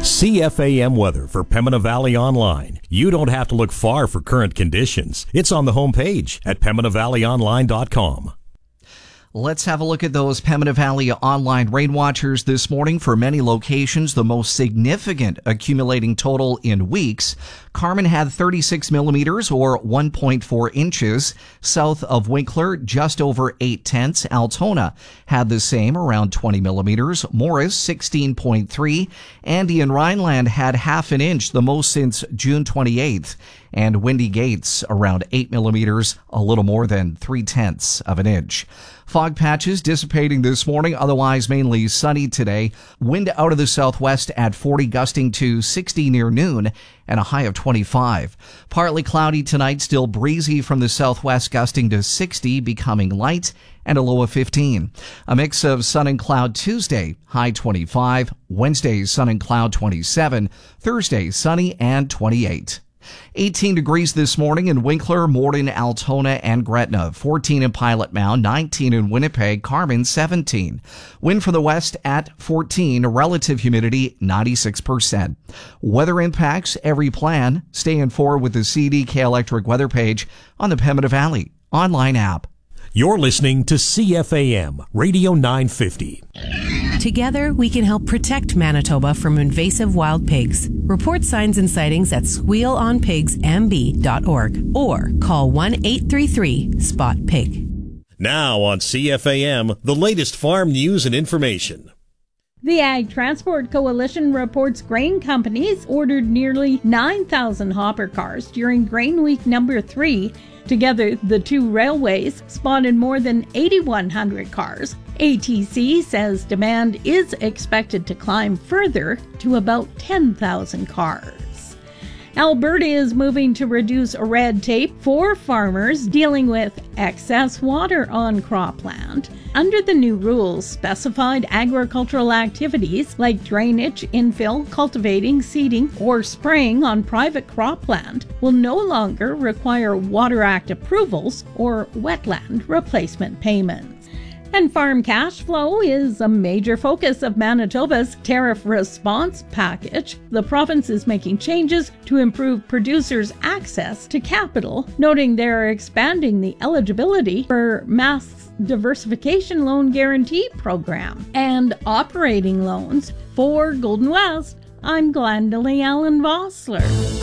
CFAM weather for Pembina Valley Online. You don't have to look far for current conditions. It's on the homepage at PembinaValleyOnline.com. Let's have a look at those Pembina Valley Online rain watchers this morning. For many locations, the most significant accumulating total in weeks. Carman had 36 millimeters or 1.4 inches. South of Winkler, just over 0.8. Altona had the same, around 20 millimeters. Morris, 16.3. Andy and Rhineland had half an inch, the most since June 28th. And Windy Gates, around 8 millimeters, a little more than 0.3 of an inch. Fog patches dissipating this morning, otherwise mainly sunny today. Wind out of the southwest at 40, gusting to 60 near noon, and a high of 25. Partly cloudy tonight, still breezy from the southwest, gusting to 60, becoming light, and a low of 15. A mix of sun and cloud Tuesday, high 25. Wednesday, sun and cloud 27. Thursday, sunny and 28. 18 degrees this morning in Winkler, Morden, Altona, and Gretna. 14 in Pilot Mound, 19 in Winnipeg, Carman 17. Wind from the west at 14, relative humidity 96%. Weather impacts every plan. Stay informed with the CDK Electric weather page on the Pembina Valley online app. You're listening to CFAM Radio 950. Together, we can help protect Manitoba from invasive wild pigs. Report signs and sightings at squealonpigsmb.org or call 1-833-SPOT-PIG. Now on CFAM, the latest farm news and information. The Ag Transport Coalition reports grain companies ordered nearly 9,000 hopper cars during Grain Week number 3. Together, the two railways spotted more than 8,100 cars. ATC says demand is expected to climb further to about 10,000 cars. Alberta is moving to reduce red tape for farmers dealing with excess water on cropland. Under the new rules, specified agricultural activities like drainage, infill, cultivating, seeding, or spraying on private cropland will no longer require Water Act approvals or wetland replacement payments. And farm cash flow is a major focus of Manitoba's tariff response package. The province is making changes to improve producers' access to capital, noting they're expanding the eligibility for Mass Diversification Loan Guarantee Program and operating loans for Golden West. I'm Glendalee Allen Vossler.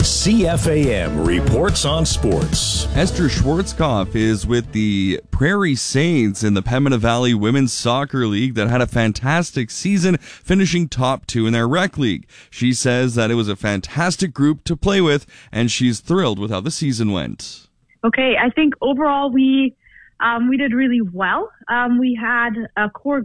CFAM reports on sports. Esther Schwarzkopf is with the Prairie Saints in the Pembina Valley Women's Soccer League that had a fantastic season, finishing top 2 in their rec league. She says that it was a fantastic group to play with, and she's thrilled with how the season went. Okay, I think overall we did really well. We had a core